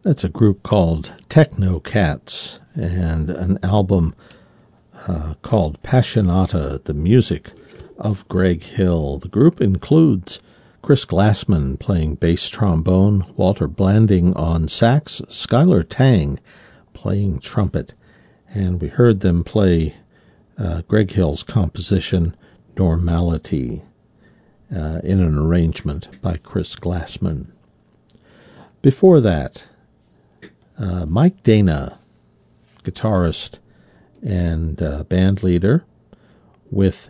That's a group called Techno Cats and an album called Passionata, the music of Greg Hill. The group includes Chris Glassman playing bass trombone, Walter Blanding on sax, Skylar Tang playing trumpet, and we heard them play Greg Hill's composition Normality in an arrangement by Chris Glassman. Before that, Mike Dana, guitarist and band leader, with,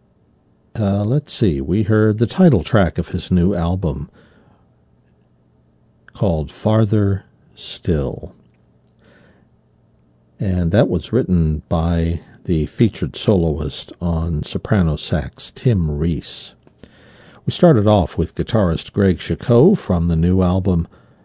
we heard the title track of his new album called Farther Still. And that was written by the featured soloist on soprano sax, Tim Reese. We started off with guitarist Greg Chicot from the new album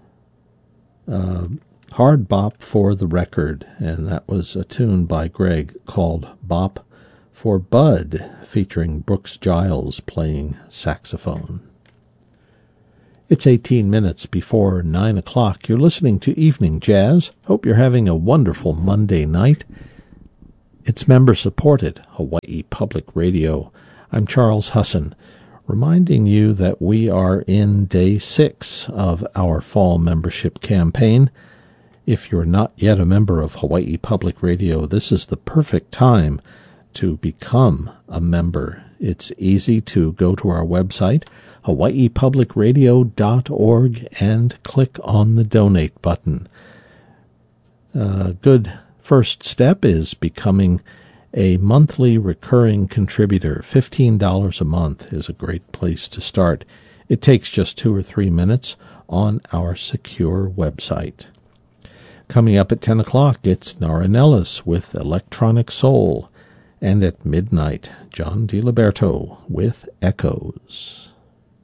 Hard Bop for the Record, and that was a tune by Greg called Bop for Bud, featuring Brooks Giles playing saxophone. It's 18 minutes before 9 o'clock. You're listening to Evening Jazz. Hope you're having a wonderful Monday night. It's member-supported Hawaii Public Radio. I'm Charles Husson, reminding you that we are in Day 6 of our fall membership campaign. If you're not yet a member of Hawaii Public Radio, this is the perfect time to become a member. It's easy to go to our website, hawaiipublicradio.org, and click on the donate button. A good first step is becoming a monthly recurring contributor. $15 a month is a great place to start. It takes just 2 or 3 minutes on our secure website. Coming up at 10 o'clock, it's Nara Nellis with Electronic Soul. And at midnight, John DiLiberto with Echoes.